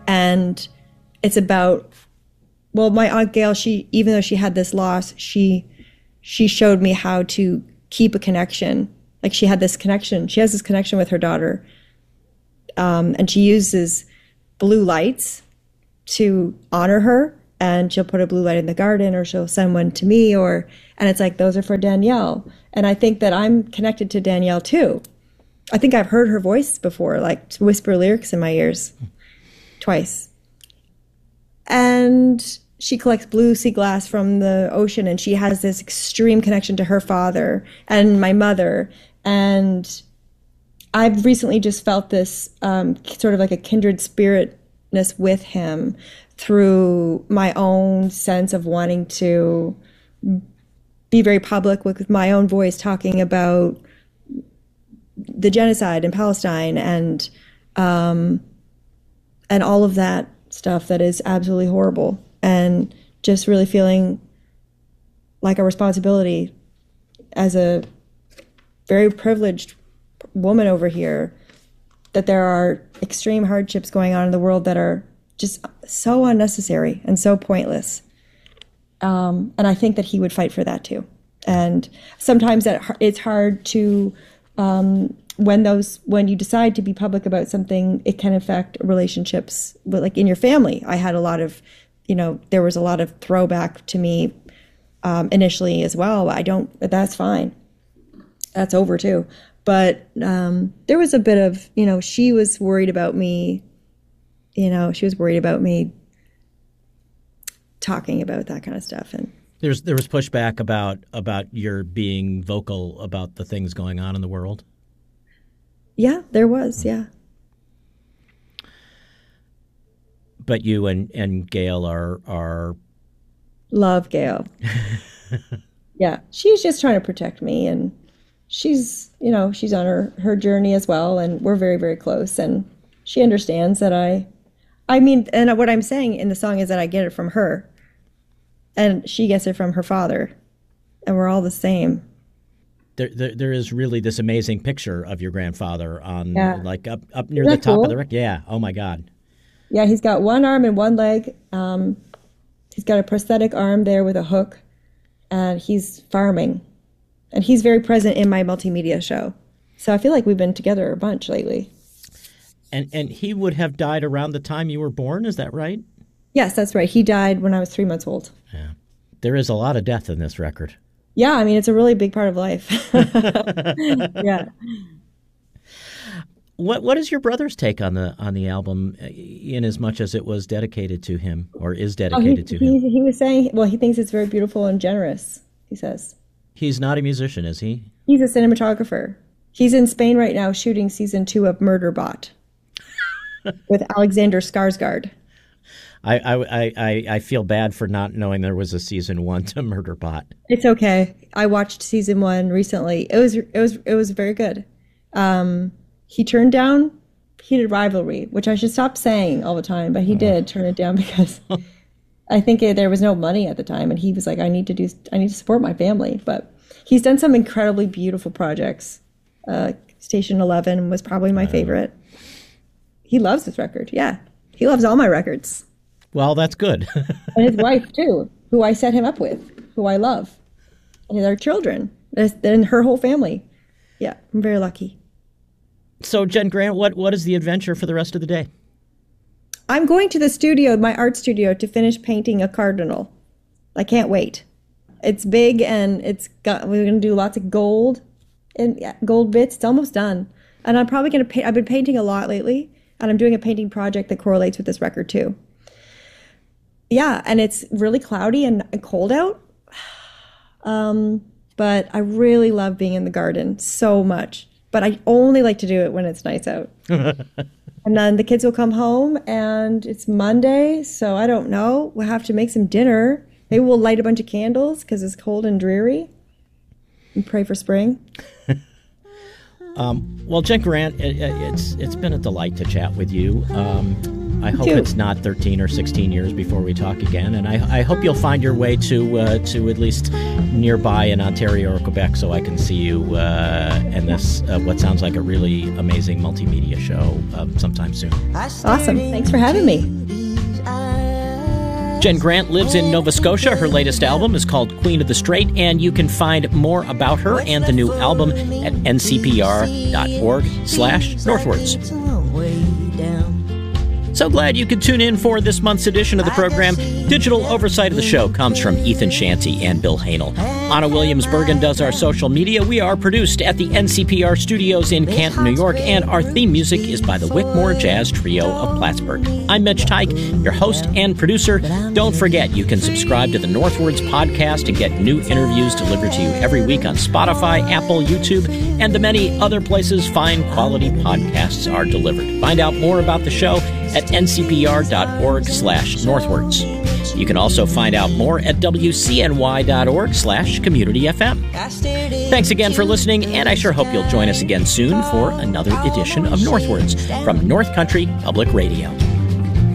And it's about, well, my Aunt Gail, even though she had this loss, she showed me how to keep a connection. Like she has this connection with her daughter. And she uses blue lights to honor her. And she'll put a blue light in the garden, or she'll send one to me, and it's like, those are for Danielle. And I think that I'm connected to Danielle too. I think I've heard her voice before, like whisper lyrics in my ears twice. And she collects blue sea glass from the ocean, and she has this extreme connection to her father and my mother. And I've recently just felt this sort of like a kindred spiritness with him through my own sense of wanting to be very public with my own voice, talking about the genocide in Palestine and all of that stuff that is absolutely horrible, and just really feeling like a responsibility as a very privileged woman over here, that there are extreme hardships going on in the world that are just so unnecessary and so pointless. And I think that he would fight for that too. And sometimes it's hard to, when you decide to be public about something, it can affect relationships. But like in your family, I had a lot of, there was a lot of throwback to me initially as well. That's fine. That's over too. But there was a bit of, she was worried about me. She was worried about me talking about that kind of stuff. And there was pushback about your being vocal about the things going on in the world. Yeah, there was. Yeah. But you and Gail are love Gail. Yeah, she's just trying to protect me, and she's on her journey as well, and we're very, very close, and she understands that and what I'm saying in the song is that I get it from her, and she gets it from her father, and we're all the same. There is really this amazing picture of your grandfather on like up near Isn't the top cool? of the record. Yeah. Oh my God. Yeah, he's got one arm and one leg. He's got a prosthetic arm there with a hook, and he's farming, and he's very present in my multimedia show. So I feel like we've been together a bunch lately. And he would have died around the time you were born, is that right? Yes, that's right. He died when I was 3 months old. Yeah. There is a lot of death in this record. Yeah, I mean, it's a really big part of life. Yeah. What is your brother's take on the album, in as much as it was dedicated to him, or is dedicated to him? He was saying, well, he thinks it's very beautiful and generous, he says. He's not a musician, is he? He's a cinematographer. He's in Spain right now shooting season 2 of Murderbot with Alexander Skarsgård. I feel bad for not knowing there was a season 1 to Murderbot. It's okay. I watched season 1 recently. It was very good. He turned down Heated Rivalry, which I should stop saying all the time, but he did turn it down because I think there was no money at the time, and he was like, I need to support my family. But he's done some incredibly beautiful projects. Station 11 was probably my favorite. He loves this record. Yeah, he loves all my records. Well, that's good. And his wife too, who I set him up with, who I love, and their children, and her whole family. Yeah, I'm very lucky. So, Jen Grant, what is the adventure for the rest of the day? I'm going to the studio, my art studio, to finish painting a cardinal. I can't wait. It's big, and we're going to do lots of gold and gold bits. It's almost done. And I'm probably going to paint. I've been painting a lot lately, and I'm doing a painting project that correlates with this record too. Yeah, and it's really cloudy and cold out. But I really love being in the garden so much. But I only like to do it when it's nice out. And then the kids will come home, and it's Monday, so I don't know. We'll have to make some dinner. Maybe we'll light a bunch of candles because it's cold and dreary. And pray for spring. Well, Jen Grant, it's been a delight to chat with you. I hope it's not 13 or 16 years before we talk again, and I hope you'll find your way to at least nearby in Ontario or Quebec so I can see you in this, what sounds like a really amazing multimedia show sometime soon. Awesome. Thanks for having me. Jen Grant lives in Nova Scotia. Her latest album is called Queen of the Straight, and you can find more about her and the new album at ncpr.org/northwards. So glad you could tune in for this month's edition of the program. Digital oversight of the show comes from Ethan Shanty and Bill Hanel. Anna Williams-Bergen does our social media. We are produced at the NCPR studios in Canton, New York, and our theme music is by the Wickmore Jazz Trio of Plattsburgh. I'm Mitch Tyke, your host and producer. Don't forget, you can subscribe to the Northwards podcast and get new interviews delivered to you every week on Spotify, Apple, YouTube, and the many other places fine quality podcasts are delivered. Find out more about the show at ncpr.org/northwards. You can also find out more at wcny.org/communityfm. Thanks again for listening, and I sure hope you'll join us again soon for another edition of Northwards from North Country Public Radio.